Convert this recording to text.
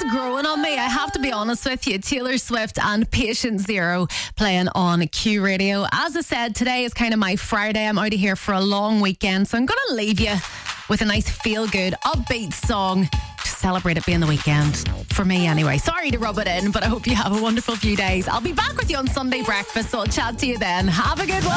growing on me, I have to be honest with you. Taylor Swift and Patient Zero playing on Q Radio. As I said, today is kind of my Friday. I'm out of here for a long weekend, so I'm going to leave you with a nice feel-good, upbeat song to celebrate it being the weekend. For me anyway. Sorry to rub it in, but I hope you have a wonderful few days. I'll be back with you on Sunday breakfast, so I'll chat to you then. Have a good one.